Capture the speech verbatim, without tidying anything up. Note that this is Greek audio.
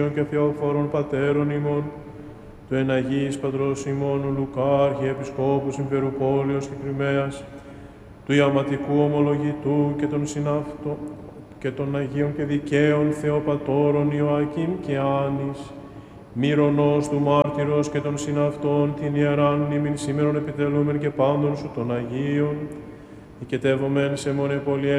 και θεοφόρων πατέρων ημών, του εναγής πατρός ημών Λουκά, Αρχιεπισκόπου Συμπερουπόλεως και Κριμαίας, του Ιαματικού Ομολογητού και των συναυτών και των Αγίων και Δικαίων Θεοπατώρων Ιωακήμ και Άνης, Μύρονος του Μάρτυρος και των συναυτών, την Ιεράν νήμην σήμερον επιτελούμεν και πάντων σου των Αγίων, οικετεύομεν σε μονεπολιέ